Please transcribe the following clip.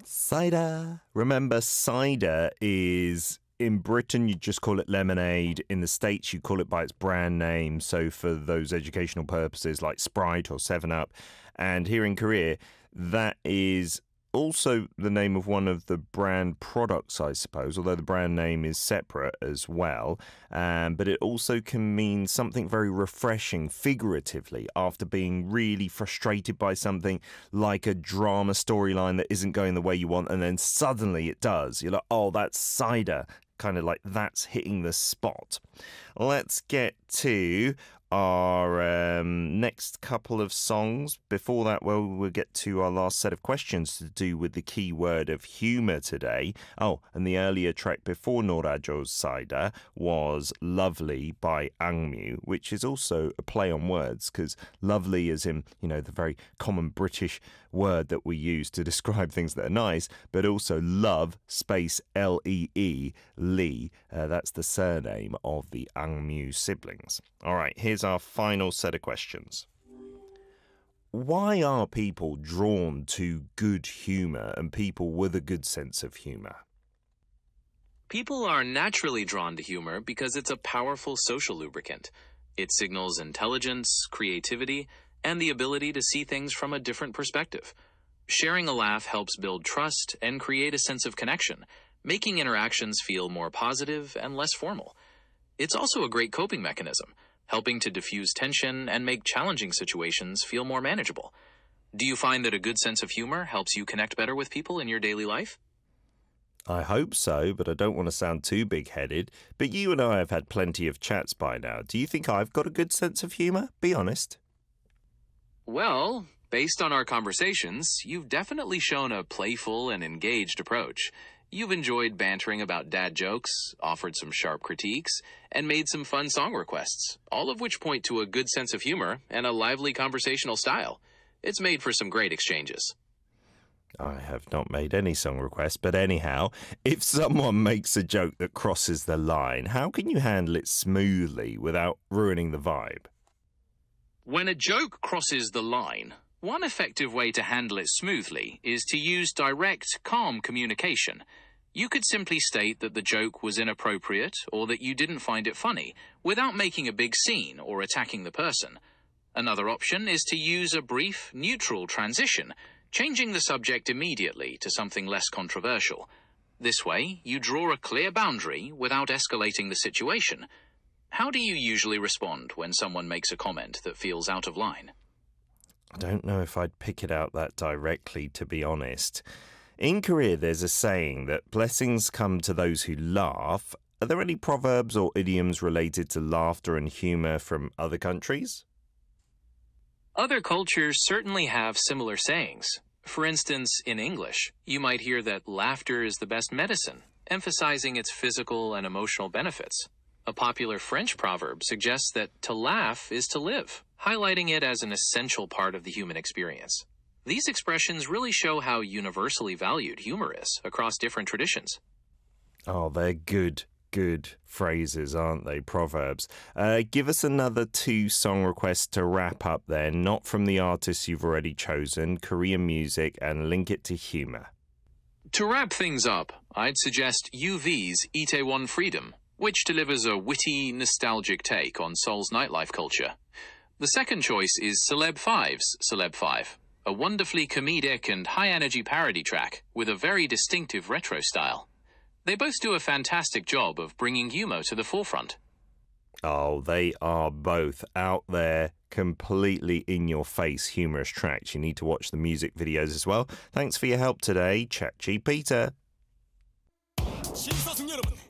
Cider. Remember, cider is, in Britain, you just call it lemonade. In the States, you call it by its brand name. So for those educational purposes like Sprite or 7-Up. And here in Korea, that is also the name of one of the brand products, I suppose, although the brand name is separate as well. But it also can mean something very refreshing, figuratively, after being really frustrated by something like a drama storyline that isn't going the way you want, and then suddenly it does. You're like, oh, that's cider. Kind of like that's hitting the spot. Let's get to our next couple of songs. Before that, well, we'll get to our last set of questions to do with the key word of humour today. Oh, and the earlier track before Norajo's Cider was Lovely by Angmu, which is also a play on words, because lovely is in, you know, the very common British word that we use to describe things that are nice, but also love, space L-E-E, Lee. That's the surname of the Angmu siblings. All right, here's our final set of questions. Why are people drawn to good humour and people with a good sense of humour? People are naturally drawn to humor because it's a powerful social lubricant. It signals intelligence, creativity, and the ability to see things from a different perspective. Sharing a laugh helps build trust and create a sense of connection, making interactions feel more positive and less formal. It's also a great coping mechanism, helping to diffuse tension and make challenging situations feel more manageable. Do you find that a good sense of humor helps you connect better with people in your daily life? I hope so, but I don't want to sound too big-headed. But you and I have had plenty of chats by now. Do you think I've got a good sense of humour? Be honest. Well, based on our conversations, you've definitely shown a playful and engaged approach. You've enjoyed bantering about dad jokes, offered some sharp critiques, and made some fun song requests, all of which point to a good sense of humor and a lively conversational style. It's made for some great exchanges. I have not made any song requests, but anyhow, if someone makes a joke that crosses the line, how can you handle it smoothly without ruining the vibe? When a joke crosses the line, one effective way to handle it smoothly is to use direct, calm communication. You could simply state that the joke was inappropriate or that you didn't find it funny, without making a big scene or attacking the person. Another option is to use a brief, neutral transition, changing the subject immediately to something less controversial. This way, you draw a clear boundary without escalating the situation. How do you usually respond when someone makes a comment that feels out of line? I don't know if I'd pick it out that directly, to be honest. In Korea, there's a saying that blessings come to those who laugh. Are there any proverbs or idioms related to laughter and humour from other countries? Other cultures certainly have similar sayings. For instance, in English, you might hear that laughter is the best medicine, emphasizing its physical and emotional benefits. A popular French proverb suggests that to laugh is to live, highlighting it as an essential part of the human experience. These expressions really show how universally valued humor is across different traditions. Oh, they're good phrases, aren't they? Proverbs. Give us another 2 song requests to wrap up then, not from the artists you've already chosen, Korean music, and link it to humour. To wrap things up, I'd suggest UV's Itaewon Freedom, which delivers a witty, nostalgic take on Seoul's nightlife culture. The second choice is Celeb 5's Celeb 5, a wonderfully comedic and high-energy parody track with a very distinctive retro style. They both do a fantastic job of bringing humor to the forefront. Oh, they are both out there, completely in-your-face humorous tracks. You need to watch the music videos as well. Thanks for your help today, ChatGPT.